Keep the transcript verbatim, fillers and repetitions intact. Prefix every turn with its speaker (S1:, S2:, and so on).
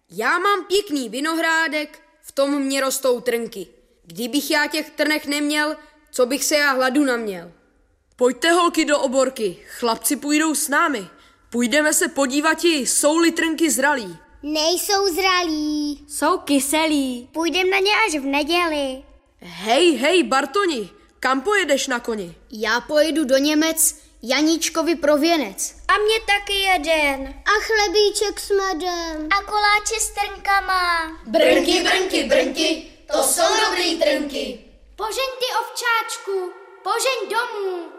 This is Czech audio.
S1: Já mám pěkný vinohrádek, v tom mě rostou trnky. Kdybych já těch trnech neměl, co bych se já hladu naměl?
S2: Pojďte holky do oborky, chlapci půjdou s námi. Půjdeme se podívat, jsou-li trnky zralí.
S3: Nejsou zralí.
S4: Jsou kyselí.
S3: Půjdem na ně až v neděli.
S2: Hej, hej, Bartoni, kam pojedeš na koni?
S1: Já pojedu do Němec Janíčkovi pro věnec.
S3: A mě taky jeden. A chlebíček s medem. A koláče s trnkama.
S5: Brnky, brnky, brnky, to jsou dobrý trnky.
S3: Požeň ty ovčáčku, požeň domů.